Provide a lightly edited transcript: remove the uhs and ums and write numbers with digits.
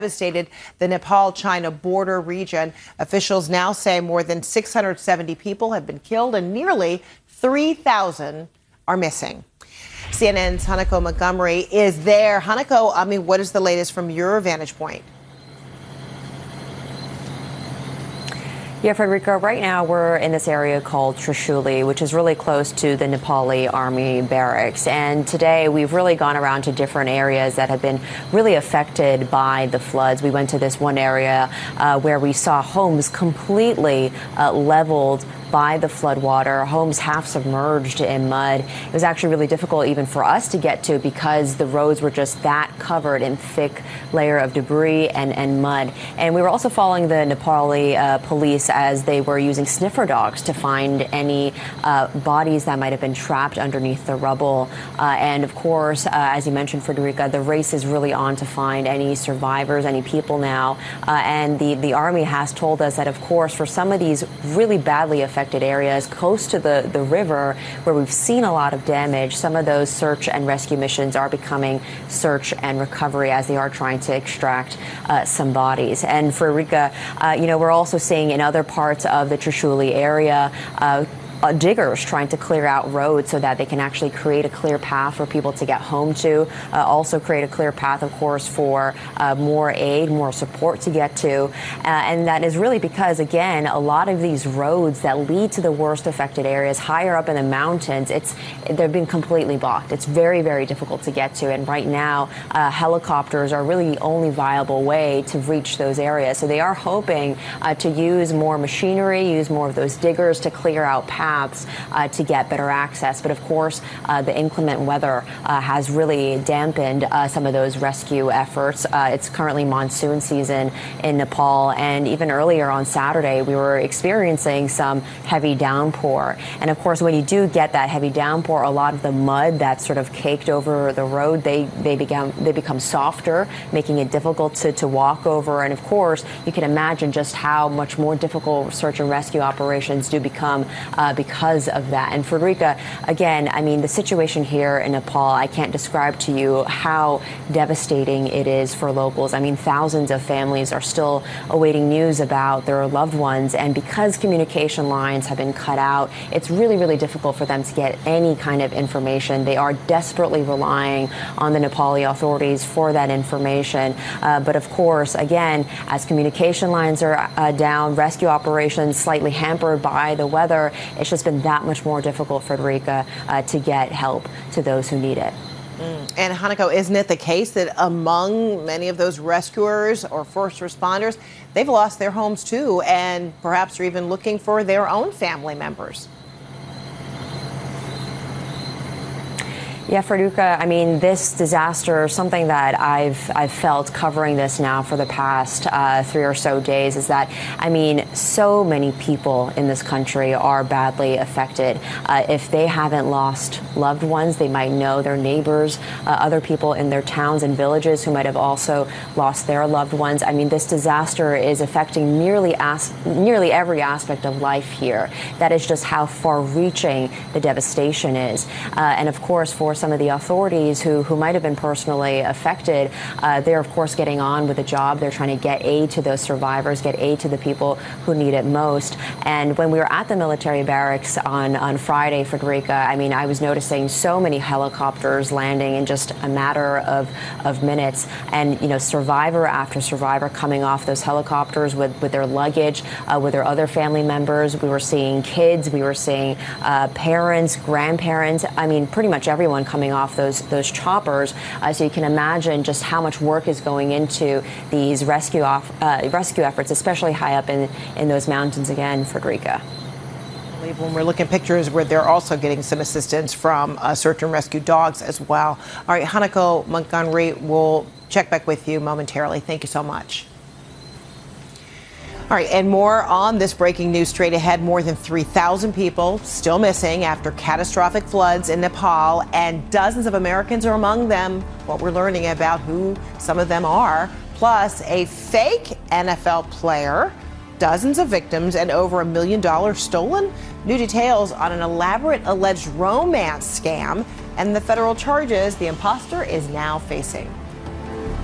devastated the Nepal-China border region. Officials now say more than 670 people have been killed and nearly 3,000 are missing. CNN's Hanako Montgomery is there. Hanako, what is the latest from your vantage point? Yeah, Frederica, right now we're in this area called Trishuli, which is really close to the Nepali Army barracks. And today we've really gone around to different areas that have been really affected by the floods. We went to this one area where we saw homes completely leveled by the floodwater, homes half submerged in mud. It was actually really difficult even for us to get to because the roads were just that covered in thick layer of debris and mud. And we were also following the Nepali police as they were using sniffer dogs to find any bodies that might have been trapped underneath the rubble. And of course, as you mentioned, Frederica, the race is really on to find any survivors, any people now. And the Army has told us that, of course, for some of these really badly affected areas close to the river where we've seen a lot of damage, some of those search and rescue missions are becoming search and recovery as they are trying to extract some bodies. And for Rika, we're also seeing in other parts of the Trishuli area, diggers trying to clear out roads so that they can actually create a clear path for people to get home to. Also create a clear path, of course, for more aid, more support to get to. And that is really because, again, a lot of these roads that lead to the worst affected areas higher up in the mountains, they've been completely blocked. It's very, very difficult to get to. And right now, helicopters are really the only viable way to reach those areas. So they are hoping to use more machinery, use more of those diggers to clear out paths to get better access. But of course, the inclement weather has really dampened some of those rescue efforts. It's currently monsoon season in Nepal, and even earlier on Saturday, we were experiencing some heavy downpour. And of course, when you do get that heavy downpour, a lot of the mud that's sort of caked over the road, they become softer, making it difficult to walk over. And of course, you can imagine just how much more difficult search and rescue operations do become because of that. And Frederica, again, the situation here in Nepal, I can't describe to you how devastating it is for locals. Thousands of families are still awaiting news about their loved ones. And because communication lines have been cut out, it's really, really difficult for them to get any kind of information. They are desperately relying on the Nepali authorities for that information. But of course, again, as communication lines are down, rescue operations slightly hampered by the weather, it's just been that much more difficult, Frederica, to get help to those who need it. And Hanako, isn't it the case that among many of those rescuers or first responders, they've lost their homes too, and perhaps are even looking for their own family members? Yeah, Frederica, this disaster, something that I've felt covering this now for the past 3 or so days is that, so many people in this country are badly affected. If they haven't lost loved ones, they might know their neighbors, other people in their towns and villages who might have also lost their loved ones. This disaster is affecting nearly every aspect of life here. That is just how far-reaching the devastation is. And of course, for some of the authorities who might have been personally affected, they're of course getting on with the job. They're trying to get aid to those survivors, get aid to the people who need it most. And when we were at the military barracks on Friday, Frederica, I was noticing so many helicopters landing in just a matter of minutes. And, survivor after survivor coming off those helicopters with their luggage, with their other family members. We were seeing kids, we were seeing parents, grandparents, pretty much everyone coming off those choppers. So you can imagine just how much work is going into these rescue efforts, especially high up in those mountains again, Frederica. I believe when we're looking at pictures where they're also getting some assistance from search and rescue dogs as well. All right, Hanako Montgomery, we'll check back with you momentarily. Thank you so much. All right, and more on this breaking news straight ahead. More than 3,000 people still missing after catastrophic floods in Nepal, and dozens of Americans are among them. What we're learning about who some of them are, plus a fake NFL player, dozens of victims, and over $1 million stolen. New details on an elaborate alleged romance scam and the federal charges the imposter is now facing.